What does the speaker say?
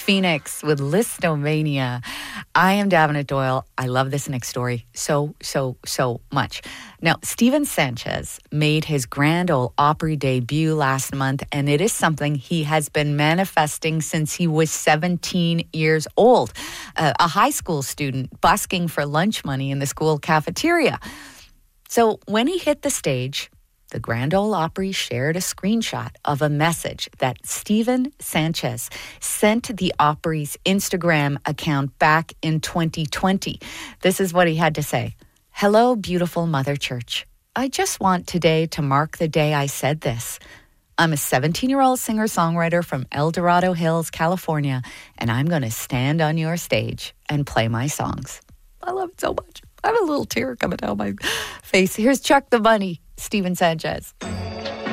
Phoenix with Listomania. I am Davenant Doyle. I love this next story so much. Now, Steven Sanchez made his Grand Ole Opry debut last month, and it is something he has been manifesting since he was 17 years old. A high school student busking for lunch money in the school cafeteria. So when he hit the stage, the Grand Ole Opry shared a screenshot of a message that Steven Sanchez sent the Opry's Instagram account back in 2020. This is what he had to say. Hello, beautiful Mother Church. I just want today to mark the day I said this. I'm a 17-year-old singer-songwriter from El Dorado Hills, California, and I'm going to stand on your stage and play my songs. I love it so much. I have a little tear coming down my face. Here's Chuck the Bunny, Steven Sanchez.